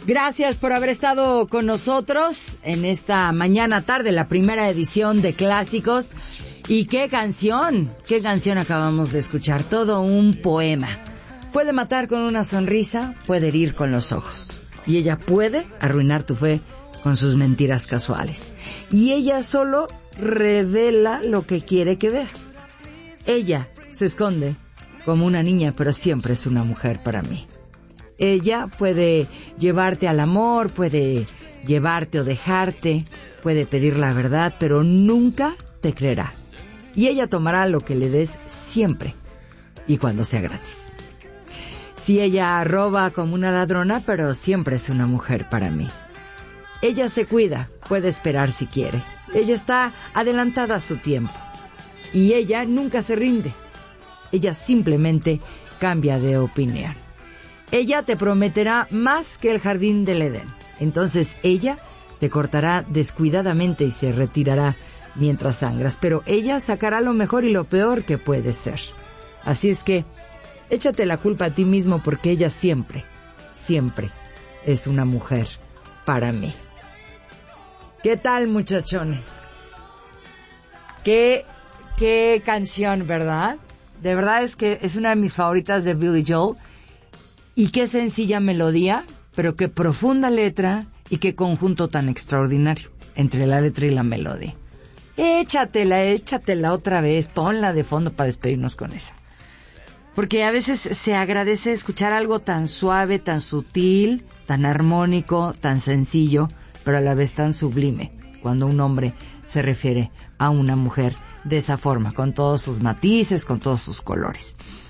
Gracias por haber estado con nosotros en esta mañana tarde, la primera edición de Clásicos. Y qué canción acabamos de escuchar, todo un poema. Puede matar con una sonrisa, puede herir con los ojos. Y ella puede arruinar tu fe con sus mentiras casuales. Y ella solo revela lo que quiere que veas. Ella se esconde como una niña, pero siempre es una mujer para mí. Ella puede llevarte al amor, puede llevarte o dejarte, puede pedir la verdad, pero nunca te creerá. Y ella tomará lo que le des siempre y cuando sea gratis. Si ella roba como una ladrona, pero siempre es una mujer para mí. Ella se cuida, puede esperar si quiere. Ella está adelantada a su tiempo. Y ella nunca se rinde. Ella simplemente cambia de opinión. Ella te prometerá más que el jardín del Edén. Entonces ella te cortará descuidadamente y se retirará mientras sangras. Pero ella sacará lo mejor y lo peor que puede ser. Así es que échate la culpa a ti mismo, porque ella siempre, siempre es una mujer para mí. ¿Qué tal, muchachones? Qué canción, ¿verdad? De verdad es que es una de mis favoritas de Billy Joel. Y qué sencilla melodía, pero qué profunda letra y qué conjunto tan extraordinario entre la letra y la melodía. Échatela otra vez, ponla de fondo para despedirnos con esa. Porque a veces se agradece escuchar algo tan suave, tan sutil, tan armónico, tan sencillo, pero a la vez tan sublime, cuando un hombre se refiere a una mujer de esa forma, con todos sus matices, con todos sus colores.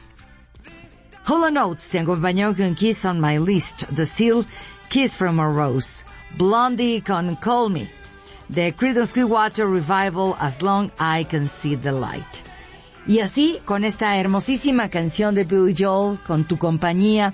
Hall & Oates te acompañó con Kiss on My List, The Seal, Kiss from a Rose, Blondie con Call Me, The Creedence Clearwater Revival, As Long I Can See the Light. Y así, con esta hermosísima canción de Billy Joel, con tu compañía,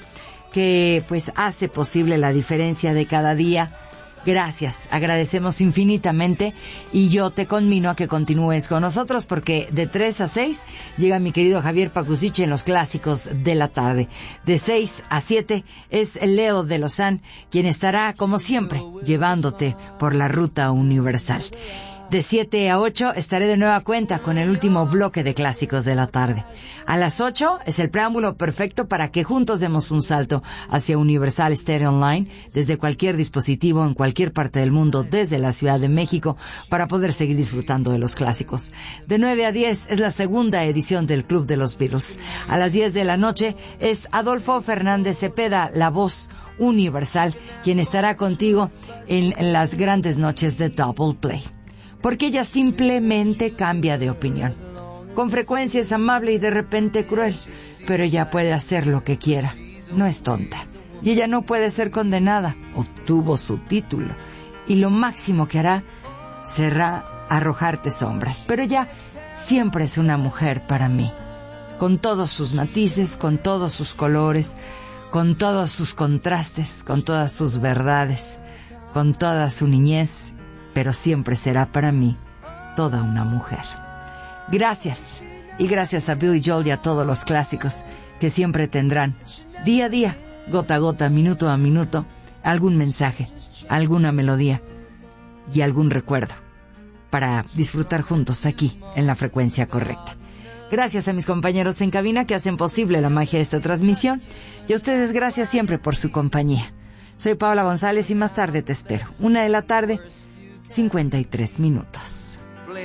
que pues hace posible la diferencia de cada día. Gracias, agradecemos infinitamente y yo te conmino a que continúes con nosotros, porque de 3 a 6 llega mi querido Javier Pacusiche en los Clásicos de la Tarde. De 6 a 7 es Leo de Lozán, quien estará, como siempre, llevándote por la ruta universal. De 7 a 8 estaré de nueva cuenta con el último bloque de Clásicos de la Tarde. A las 8 es el preámbulo perfecto para que juntos demos un salto hacia Universal Stereo Online desde cualquier dispositivo en cualquier parte del mundo, desde la Ciudad de México, para poder seguir disfrutando de los clásicos. De 9 a 10 es la segunda edición del Club de los Beatles. A las 10 de la noche es Adolfo Fernández Cepeda, la voz universal, quien estará contigo en las grandes noches de Double Play. Porque ella simplemente cambia de opinión. Con frecuencia es amable y de repente cruel, pero ella puede hacer lo que quiera. No es tonta. Y ella no puede ser condenada. Obtuvo su título. Y lo máximo que hará será arrojarte sombras. Pero ella siempre es una mujer para mí. Con todos sus matices, con todos sus colores, con todos sus contrastes, con todas sus verdades, con toda su niñez, pero siempre será para mí toda una mujer. Gracias, y gracias a Billy Joel y a todos los clásicos que siempre tendrán, día a día, gota a gota, minuto a minuto, algún mensaje, alguna melodía y algún recuerdo para disfrutar juntos aquí en la frecuencia correcta. Gracias a mis compañeros en cabina que hacen posible la magia de esta transmisión, y a ustedes gracias siempre por su compañía. Soy Paola González y más tarde te espero, 1 de la tarde, 53 minutos.